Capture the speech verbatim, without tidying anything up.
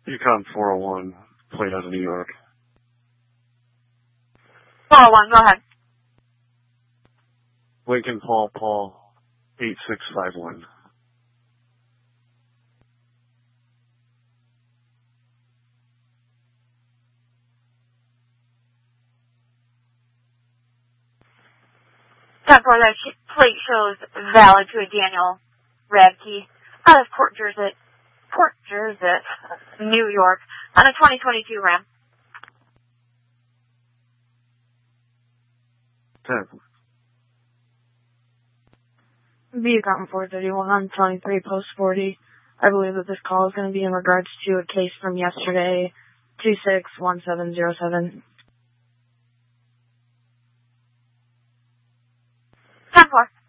Yukon four oh one, plate out of New York. four oh one, go ahead. Lincoln Paul Paul, eight six five one. ten four, that plate shows valid to a Daniel Radke out of Port Jersey, Port Jersey, New York, on a twenty twenty-two Ram. ten. Yukon four thirty-one, twenty-three, post forty. I believe that this call is going to be in regards to a case from yesterday, two six one seven zero seven. ten four.